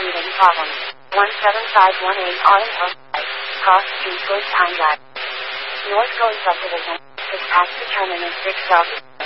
teething problems. 17518 Autumn Hill Drive. Cross Street Goods Pine Drive. North Coast Subdivision. This past the terminus 6 South.